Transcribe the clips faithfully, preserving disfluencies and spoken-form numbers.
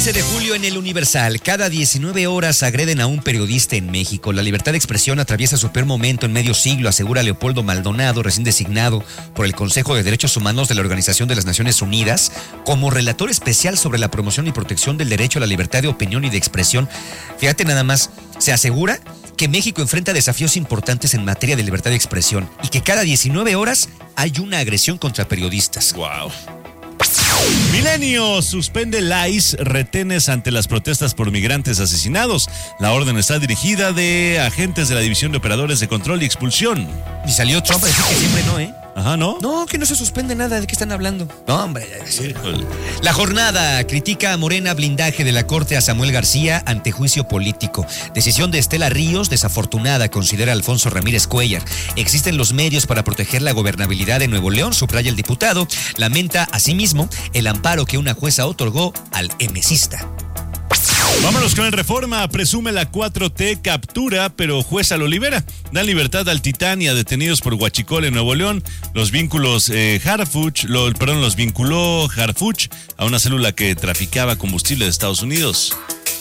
quince de julio en El Universal. Cada diecinueve horas agreden a un periodista en México. La libertad de expresión atraviesa su peor momento en medio siglo, asegura Leopoldo Maldonado, recién designado por el Consejo de Derechos Humanos de la Organización de las Naciones Unidas como relator especial sobre la promoción y protección del derecho a la libertad de opinión y de expresión. Fíjate nada más, se asegura que México enfrenta desafíos importantes en materia de libertad de expresión y que cada diecinueve horas hay una agresión contra periodistas. Wow. Milenio suspende la I C E retenes ante las protestas por migrantes asesinados. La orden está dirigida de agentes de la División de Operadores de Control y Expulsión. Y salió Trump a decir que siempre no, ¿eh? Ajá, ¿no? No, que no se suspende nada. ¿De qué están hablando? No, hombre. Sí. La Jornada critica a Morena blindaje de la Corte a Samuel García ante juicio político. Decisión de Estela Ríos desafortunada, considera Alfonso Ramírez Cuellar. Existen los medios para proteger la gobernabilidad de Nuevo León, subraya el diputado. Lamenta asimismo el amparo que una jueza otorgó al emesista. Vámonos con el Reforma. Presume la cuatro T captura, pero jueza lo libera. Da libertad al Titán y a detenidos por huachicol en Nuevo León. Los vínculos eh, Harfuch, lo, perdón, los vinculó Harfuch a una célula que traficaba combustible de Estados Unidos.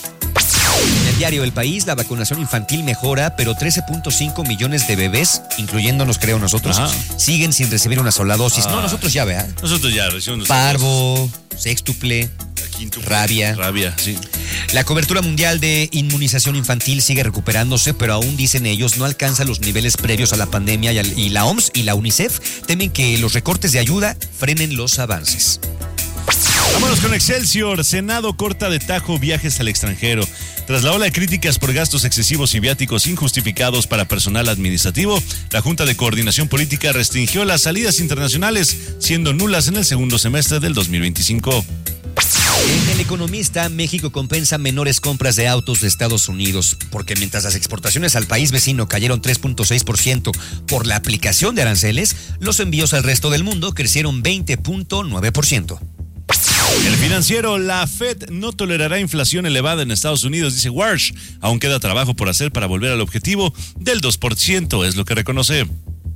En el diario El País, la vacunación infantil mejora, pero trece punto cinco millones de bebés, incluyéndonos, creo nosotros, Ajá. siguen sin recibir una sola dosis. Ah, no, nosotros ya, ¿verdad? Nosotros ya recibimos. Parvo, sextuple, rabia. Rabia, sí. La cobertura mundial de inmunización infantil sigue recuperándose, pero aún, dicen ellos, no alcanza los niveles previos a la pandemia y la O M S y la UNICEF temen que los recortes de ayuda frenen los avances. Vámonos con Excelsior. Senado corta de tajo viajes al extranjero. Tras la ola de críticas por gastos excesivos y viáticos injustificados para personal administrativo, la Junta de Coordinación Política restringió las salidas internacionales, siendo nulas en el segundo semestre del dos mil veinticinco. En El Economista, México compensa menores compras de autos de Estados Unidos, porque mientras las exportaciones al país vecino cayeron tres punto seis por ciento por la aplicación de aranceles, los envíos al resto del mundo crecieron veinte punto nueve por ciento. El Financiero, la Fed no tolerará inflación elevada en Estados Unidos, dice Warsh. Aún queda trabajo por hacer para volver al objetivo del dos por ciento, es lo que reconoce. ¡Debe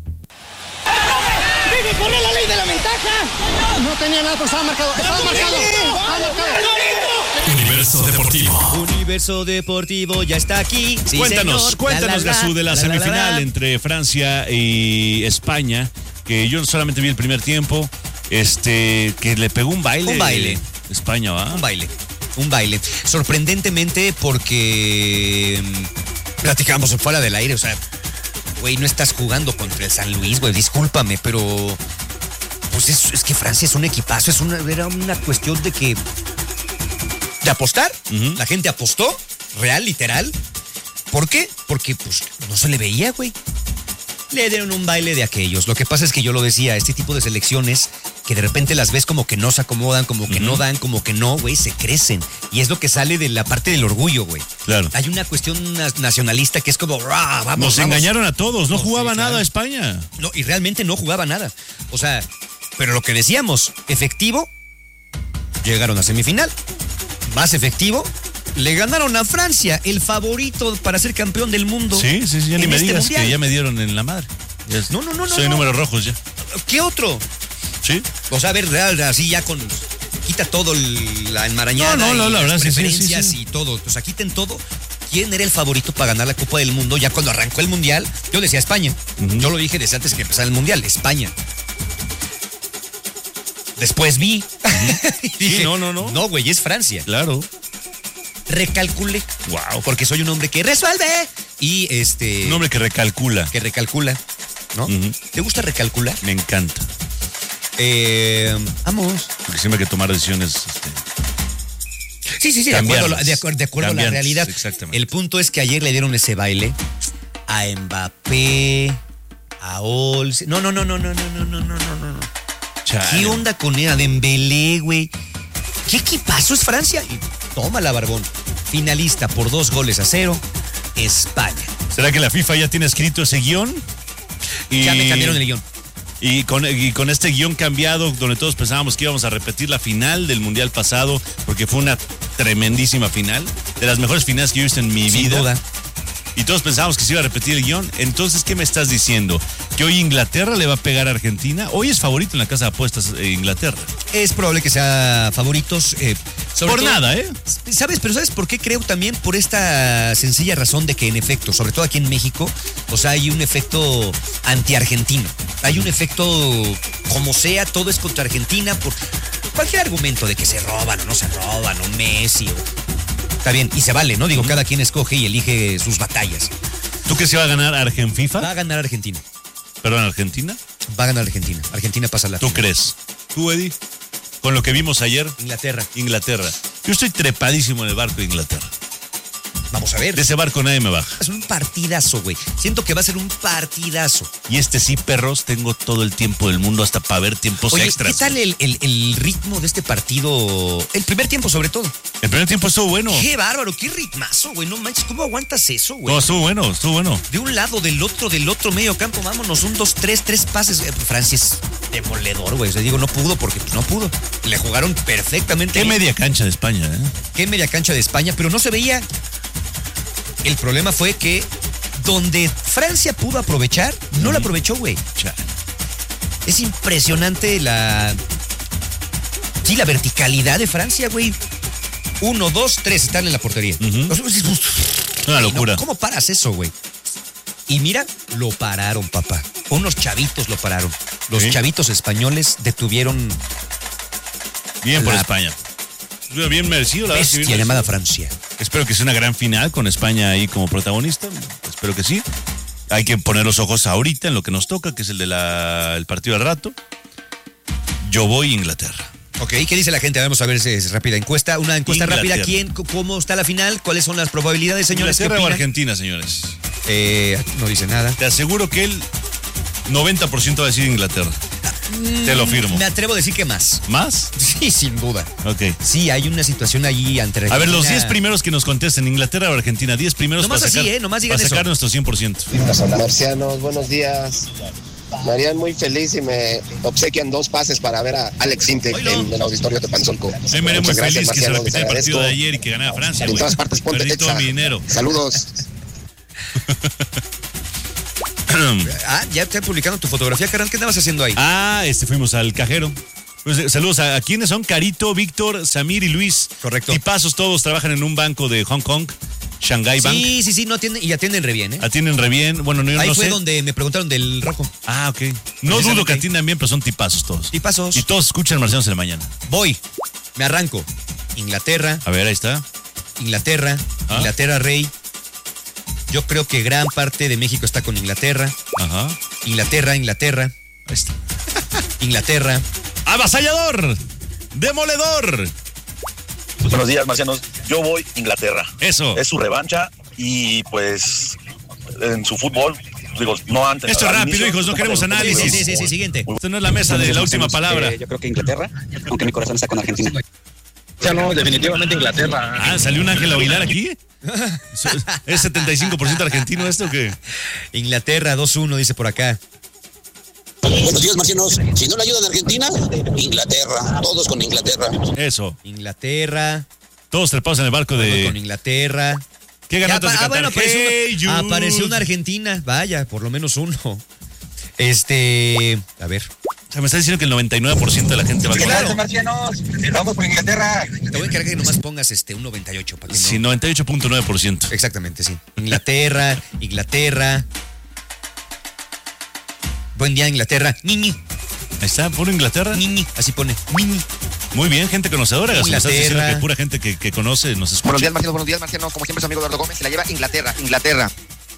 correr la ley de la ventaja! No tenía nada, pero estaba marcado. Estaba marcado. Estaba marcado. Universo Deportivo. Universo Deportivo ya está aquí. Sí, cuéntanos, señor. cuéntanos, la, la, Gazú, de la, la semifinal la, la, la. entre Francia y España, que yo solamente vi el primer tiempo. Este, que le pegó un baile. Un baile. España, ¿va? Un baile. Un baile. Sorprendentemente porque platicamos fuera del aire, o sea, güey, no estás jugando contra el San Luis, güey, discúlpame, pero pues es, es que Francia es un equipazo, es una, era una cuestión de que de apostar. Uh-huh. La gente apostó, real, literal. ¿Por qué? Porque pues no se le veía, güey. Le dieron un baile de aquellos. Lo que pasa es que yo lo decía, este tipo de selecciones que de repente las ves como que no se acomodan, como que uh-huh. no dan, como que no, güey, se crecen. Y es lo que sale de la parte del orgullo, güey. Claro. Hay una cuestión nacionalista que es como, ¡rah, vamos, Nos vamos! engañaron a todos, no, no jugaba sí, claro. nada España. No, y realmente no jugaba nada. O sea, pero lo que decíamos, efectivo, llegaron a semifinal. Más efectivo, le ganaron a Francia, el favorito para ser campeón del mundo. Sí, sí, sí, ya ni me este digas mundial. Que ya me dieron en la madre. Es, no, no, no, Soy no. números rojos ya. ¿Qué otro? Sí. O sea, a ver, real, así ya con... Quita todo el, la enmarañada no, no, no, y la las verdad, preferencias sí, sí, sí. y todo. O sea, quiten todo. ¿Quién era el favorito para ganar la Copa del Mundo? Ya cuando arrancó el Mundial, yo decía España. Uh-huh. Yo lo dije desde antes de que empezara el Mundial, España. Después vi. Uh-huh. dije, sí, no, no, no. No, güey, es Francia. Claro. Recalculé. Wow. Porque soy un hombre que resuelve. Y este... Un hombre que recalcula. Que recalcula. ¿No? Uh-huh. ¿Te gusta recalcular? Me encanta. Eh, vamos. Porque siempre hay que tomar decisiones. Este, sí, sí, sí, de acuerdo, de acuerdo, de acuerdo a la realidad. Exactamente. El punto es que ayer le dieron ese baile a Mbappé, a Olsen. No, no, no, no, no, no, no, no, no, no, no. ¿Qué onda con ella? Dembélé, güey. ¿Qué equipazo es Francia? Y toma la barbón. Finalista por dos goles a cero, España. ¿Será que la FIFA ya tiene escrito ese guión? Y... Ya me cambiaron el guión. Y con, y con este guión cambiado, donde todos pensábamos que íbamos a repetir la final del Mundial pasado, porque fue una tremendísima final, de las mejores finales que yo he visto en mi Sin vida. duda. y todos pensábamos que se iba a repetir el guión. Entonces, ¿qué me estás diciendo? ¿Que hoy Inglaterra le va a pegar a Argentina? Hoy es favorito en la casa de apuestas eh, Inglaterra. Es probable que sea favoritos. Eh, sobre Por todo, nada, ¿eh? ¿Sabes? Pero ¿sabes por qué? Creo también por esta sencilla razón de que en efecto, sobre todo aquí en México, o sea, hay un efecto anti-argentino. Hay un efecto, como sea, todo es contra Argentina por cualquier argumento de que se roban o no se roban, o Messi, o... Está bien, y se vale, ¿no? Digo, cada quien escoge y elige sus batallas. ¿Tú crees que va a ganar Argenfifa? Va a ganar Argentina. ¿Perdón, Argentina? Va a ganar Argentina. Argentina pasa la ¿Tú final. crees? ¿Tú, Eddie? Con lo que vimos ayer, Inglaterra. Inglaterra. Yo estoy trepadísimo en el barco de Inglaterra. Vamos a ver. De ese barco nadie me baja. Es un partidazo, güey. Siento que va a ser un partidazo. Y este sí, perros, tengo todo el tiempo del mundo hasta para ver tiempos Oye, extras. ¿qué tal el, el, el ritmo de este partido? El primer tiempo, sobre todo. El primer tiempo estuvo bueno. Qué bárbaro, qué ritmazo, güey. No manches, ¿cómo aguantas eso, güey? No, estuvo bueno, estuvo bueno. De un lado, del otro, del otro medio campo, vámonos, un, dos, tres, tres pases. Eh, Francia es demoledor, güey. O sea, digo, no pudo porque pues, no pudo. Le jugaron perfectamente. Qué bien. media cancha de España, ¿eh? Qué media cancha de España, pero no se veía. El problema fue que donde Francia pudo aprovechar, no la aprovechó, güey. Chale. Es impresionante la... Sí, la verticalidad de Francia, güey. Uno, dos, tres, están en la portería. Ujú. Una locura. No, ¿cómo paras eso, güey? Y mira, lo pararon, papá. Unos chavitos lo pararon. Los Sí. chavitos españoles detuvieron Bien por la España. Bien merecido, la verdad. que bien bestia merecido. llamada Francia. Espero que sea una gran final con España ahí como protagonista. Espero que sí. Hay que poner los ojos ahorita en lo que nos toca, que es el de la, el partido al rato. Yo voy a Inglaterra. Ok, ¿qué dice la gente? Vamos a ver si es rápida encuesta. Una encuesta Inglaterra. rápida. ¿Quién, c- cómo está la final? ¿Cuáles son las probabilidades, señores? ¿Qué ¿Inglaterra o opinan? Argentina, señores? Eh, no dice nada. Te aseguro que el noventa por ciento va a decir Inglaterra. Te lo firmo. Me atrevo a decir que más. ¿Más? Sí, sin duda. Ok. Sí, hay una situación allí entre... A ver, los Argentina- diez primeros que nos contesten, Inglaterra o Argentina, diez primeros Nomás para así, sacar, ¿eh? Nomás digan para sacar eso. nuestro cien por ciento. Marcianos, buenos días. Me harían muy feliz si me obsequian dos pases para ver a Alex Intec Oilo. en el auditorio de Panzolco. Yo me haré muy Muchas gracias, feliz que se Marcianos, repitiera el les partido de agradezco. ayer y que ganara Francia, En güey. todas partes, ponte Perdí todo Texa. mi dinero. Saludos. Ah, ya te publicaron tu fotografía, carnal. ¿Qué andabas haciendo ahí? Ah, este fuimos al cajero. Pues, eh, saludos a, a quienes son Carito, Víctor, Samir y Luis. Correcto. Tipazos todos, trabajan en un banco de Hong Kong, Shanghai Bank. Sí, sí, sí, no atienden, y atienden re bien, ¿eh? Atienden re bien. Bueno, no, yo Ahí no fue sé. donde me preguntaron del rojo. Ah, ok. No dudo que atiendan bien, pero son tipazos todos. Tipazos. Y todos escuchan Marcianos en la mañana. Voy, me arranco. Inglaterra, A ver, ahí está. Inglaterra, Ah. Inglaterra rey. Yo creo que gran parte de México está con Inglaterra. Ajá. Inglaterra, Inglaterra, Ahí está. Inglaterra. ¡Avasallador! ¡Demoledor! Buenos días, marcianos. Yo voy a Inglaterra. Eso. Es su revancha y pues en su fútbol, digo, no antes. Esto es al rápido, inicio, hijos, no queremos Sí, análisis. sí, sí, sí, sí, siguiente. Esto no es la mesa de la última palabra. Eh, yo creo que Inglaterra, aunque mi corazón está con Argentina. Ya no, definitivamente Inglaterra. Ah, ¿salió un Ángel Aguilar aquí? ¿Es setenta y cinco por ciento argentino esto o qué? Inglaterra dos uno, dice por acá. Buenos días, marcianos. Si no la ayuda de Argentina, Inglaterra. Todos con Inglaterra. Eso. Inglaterra, Todos trepados en el barco con de... Inglaterra. ¿Qué Ya, ganatas de ah, cantar? bueno, apareció, Hey, una, Jude. apareció una Argentina. Vaya, por lo menos uno. Este, a ver, O sea, me está diciendo que el noventa y nueve por ciento de la gente va a Claro. ganar. marcianos? Vamos por Inglaterra. te voy a encargar que nomás pongas este un noventa y ocho para que no. Sí, noventa y ocho punto nueve por ciento. Exactamente, sí. Inglaterra, Inglaterra. Buen día, Inglaterra. Niñi, Ahí está, puro Inglaterra. niñi, así pone. Niñi. Muy bien, gente conocedora. Gasol. Me estás diciendo Inglaterra. que pura gente que, que conoce nos escucha. Buenos días, Marcianos, buenos días, Marcianos. Como siempre, su amigo Eduardo Gómez se la lleva Inglaterra, Inglaterra.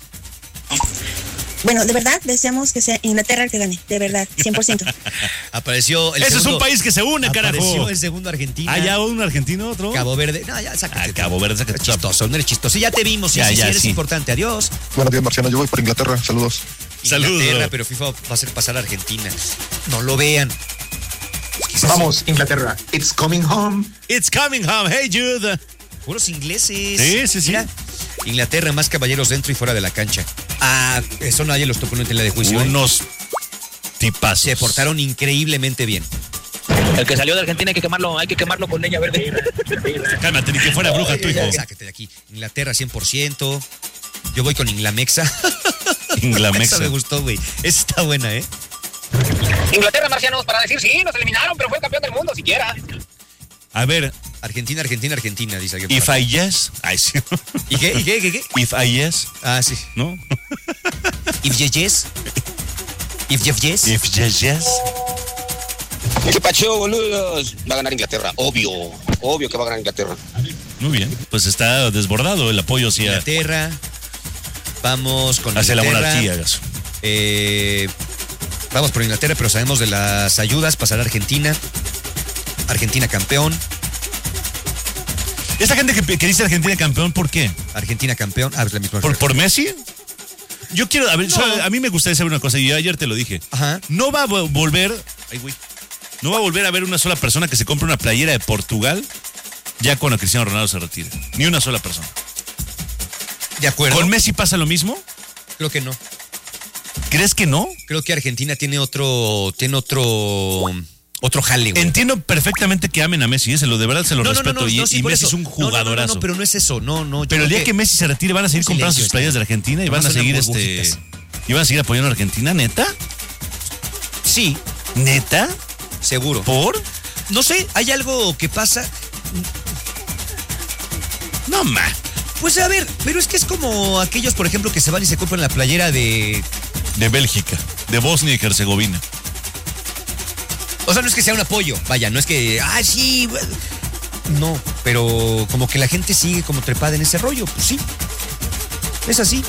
Bueno, de verdad, deseamos que sea Inglaterra el que gane, de verdad, cien por ciento. Apareció el Ese es un segundo- país que se une, Apareció carajo. el segundo Argentina. ¿Ah, ya un argentino otro? Cabo Verde. No, ya, sácate. Ah, Cabo Verde, sácate. Eres chistoso, no eres chistoso. Ya te vimos, sí, Ya, sí, ya, sí, eres sí. importante. Adiós. Buenos días, Marcianos. Yo voy por Inglaterra. Saludos. Saludos. Inglaterra, pero FIFA va a hacer pasar a Argentina. No lo vean. Vamos, Inglaterra. It's coming home. It's coming home. Hey, Jude. Puros ingleses. Sí, sí, sí. Mira, Inglaterra, más caballeros dentro y fuera de la cancha. Ah, eso nadie los tocó en tela de juicio. ¿eh? Unos tipazos. Se portaron increíblemente bien. El que salió de Argentina hay que quemarlo, hay que quemarlo con leña verde. Cálmate, ni que fuera bruja tu hijo. Sáquete de aquí. Inglaterra cien por ciento. Yo voy con Inglamexa. Inglamexa. Esa me gustó, güey. Esa está buena, ¿eh? Inglaterra, marcianos, para decir sí, nos eliminaron, pero fue campeón del mundo siquiera. A ver. Argentina, Argentina, Argentina, dice alguien. If I yes. Ay, sí. ¿Y qué? ¿Y qué? ¿Qué? ¿Qué? If I yes. Ah, sí. ¿No? If you yes. If you yes. If you yes. ¿Qué pacho, boludos? Va a ganar Inglaterra, obvio. Obvio que va a ganar Inglaterra. Muy bien. Pues está desbordado el apoyo hacia Inglaterra. Vamos con hacia Inglaterra. la monarquía, Gaso. Eh, vamos por Inglaterra, pero sabemos de las ayudas. Pasará Argentina. Argentina campeón. Esta gente que, que dice Argentina campeón, ¿por qué? Argentina campeón. Ah, es la misma. ¿Por, por Messi? Yo quiero, a ver, No. so- a mí me gustaría saber una cosa, y yo ayer te lo dije. Ajá. No va a vo- volver, ay, güey, no va a volver a haber una sola persona que se compre una playera de Portugal ya cuando Cristiano Ronaldo se retire. Ni una sola persona. De acuerdo. ¿Con Messi pasa lo mismo? Creo que no. ¿Crees que no? Creo que Argentina tiene otro, tiene otro, otro jale, güey. Entiendo perfectamente que amen a Messi, ¿eh? Se lo, de verdad se lo No, no, no, respeto, no, y, no, sí, y por Messi eso. es un No, no, no, jugadorazo. No, no, pero no es eso, no, no. yo Pero el creo día que Messi se retire van a seguir Un comprando sus silencio, playas de espera. Argentina y van a Vamos a seguir unas este burbujitas. y van a seguir apoyando a Argentina, ¿neta? Sí, ¿Neta? seguro. ¿Por? No sé, hay algo que pasa. No más. Pues a ver, pero es que es como aquellos, por ejemplo, que se van y se compran la playera de. De Bélgica, de Bosnia y Herzegovina. O sea, no es que sea un apoyo, vaya, no es que. Ah, sí. güey". No, pero como que la gente sigue como trepada en ese rollo, pues sí. Es así.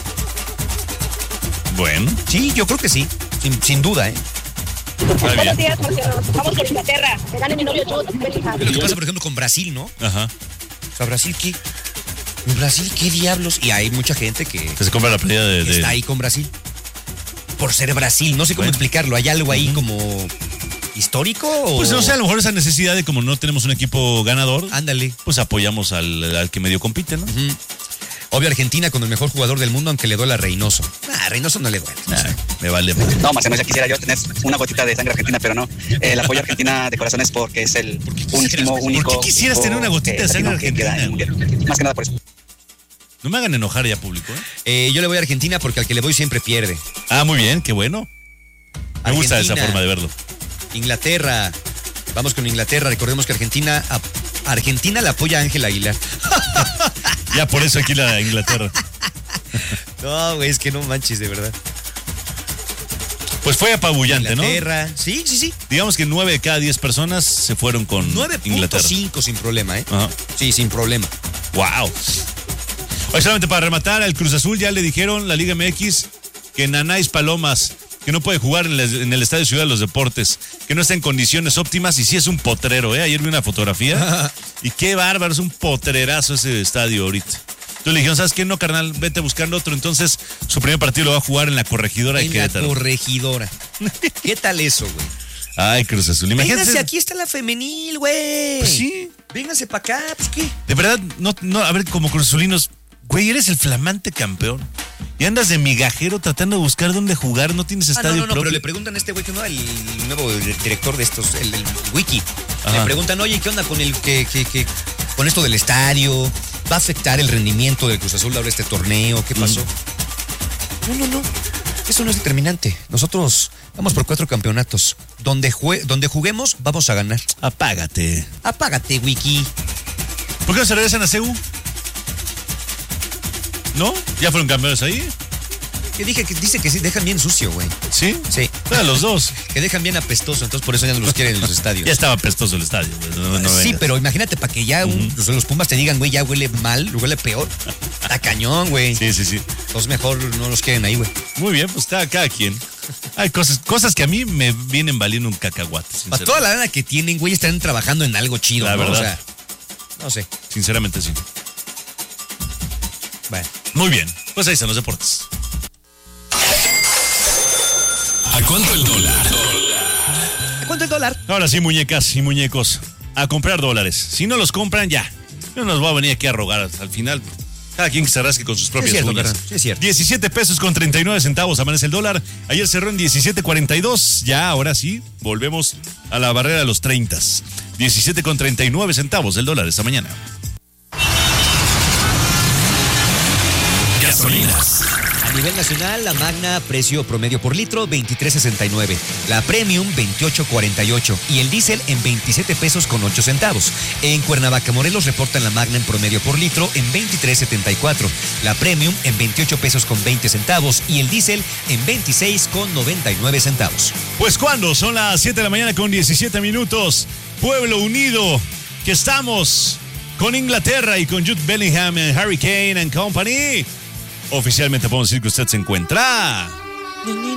Bueno, Sí, yo creo que sí. Sin, sin duda, ¿eh? está bien. días, marcianos. Vamos con Inglaterra. Que gane mi novio Chut. Bélgica. Lo que pasa, por ejemplo, con Brasil, ¿no? Ajá. O sea, Brasil, ¿qué? Brasil, ¿qué diablos? Y hay mucha gente que, Que se compra la playa de, que de- está ahí con Brasil. Por ser Brasil, no sé cómo Bueno. explicarlo. ¿Hay algo ahí como histórico o...? Pues no sé, a lo mejor esa necesidad de como no tenemos un equipo ganador, Ándale. pues apoyamos al, al que medio compite, ¿no? Ujú. Obvio, Argentina con el mejor jugador del mundo, aunque le duele a Reynoso. Ah, a Reynoso no le duele. Nah, me vale. No, Marciano, ya quisiera yo tener una gotita de sangre argentina, pero no. El apoyo a Argentina de corazón es porque es el último, único. ¿Por qué quisieras equipo, tener una gotita eh, de sangre latino que queda en el argentina? mundial. Más que nada por eso. No me hagan enojar ya, público, ¿eh? Eh, yo le voy a Argentina porque al que le voy siempre pierde. Ah, muy bien, qué bueno. Me gusta esa Argentina. forma de verlo. Inglaterra. Vamos con Inglaterra. Recordemos que Argentina, a- Argentina la apoya a Ángel Aguilar. Ya por eso aquí la Inglaterra. No, güey, es que no manches, de verdad. Pues fue apabullante, ¿no? Inglaterra. Sí, sí, sí. Digamos que nueve de cada diez personas se fueron con nueve punto Inglaterra. cinco sin problema, ¿eh? Ajá. Sí, sin problema. Wow. Hoy solamente para rematar, al Cruz Azul ya le dijeron la Liga M X que Nanais Palomas, que no puede jugar en el, en el Estadio Ciudad de los Deportes, que no está en condiciones óptimas y sí es un potrero, ¿eh? Ayer vi una fotografía y qué bárbaro, es un potrerazo ese estadio ahorita. Entonces le dijeron, ¿sabes qué? No, carnal, vete a buscar otro. Entonces su primer partido lo va a jugar en la Corregidora de En la Querétaro. corregidora. ¿Qué tal eso, güey? Ay, Cruz Azul, imagínate. Véngase, aquí está la femenil, güey. Pues sí. Véngase para acá, pues qué. De verdad, no, no, a ver, como Cruz Azulinos, güey, eres el flamante campeón. Y andas de migajero tratando de buscar dónde jugar, no tienes Ah, estadio no, no, no, propio. pero le preguntan a este güey que no, el nuevo director de estos, el, el Wiki. Ajá. Le preguntan, oye, ¿qué onda con el que, que, que con esto del estadio? ¿Va a afectar el rendimiento del Cruz Azul ahora este torneo? ¿Qué pasó? No, no, no. Eso no es determinante. Nosotros vamos por cuatro campeonatos. Donde, jue- donde juguemos, vamos a ganar. Apágate. Apágate, Wiki. ¿Por qué no se regresan a C U? ¿No? ¿Ya fueron campeones ahí? Que dije que dice que sí, dejan bien sucio, güey. ¿Sí? Sí. A los dos. Que dejan bien apestoso, entonces por eso ya no los quieren en los estadios. Ya estaba pestoso el estadio. güey, no- no sí, vengas. pero imagínate para que ya un- los, los Pumas te digan, güey, ya huele mal, huele peor. Está cañón, güey. Sí, sí, sí. Entonces mejor no los quieren ahí, güey. Muy bien, pues está cada quien. Hay cosas, cosas que a mí me vienen valiendo un cacahuate. Para sinceramente. toda la lana que tienen, güey, están trabajando en algo chido, La ¿no? verdad. O sea, no sé. Sinceramente sí. Bueno. Muy bien, pues ahí están los deportes. ¿A cuánto el dólar? ¿A cuánto el dólar? Ahora sí, muñecas y muñecos, a comprar dólares. Si no los compran, ya. No nos va a venir aquí a rogar al final. Cada quien que se rasque con sus propias es cierto, uñas. carnal, sí es cierto. diecisiete pesos con treinta y nueve centavos amanece el dólar. Ayer cerró en diecisiete cuarenta y dos. Ya, ahora sí, volvemos a la barrera de los treinta. diecisiete con treinta y nueve centavos el dólar esta mañana. Gasolina gasolinas. A nivel nacional, la Magna, precio promedio por litro, veintitrés sesenta y nueve. La Premium, veintiocho cuarenta y ocho. Y el diésel en veintisiete pesos con ocho centavos. En Cuernavaca, Morelos, reportan la Magna en promedio por litro en veintitrés setenta y cuatro. La Premium en veintiocho pesos con veinte centavos. Y el diésel en veintiséis con noventa y nueve centavos. Pues cuando son las siete de la mañana con diecisiete minutos, Pueblo Unido, que estamos con Inglaterra y con Jude Bellingham en Harry Kane and Company. Oficialmente podemos decir que usted se encuentra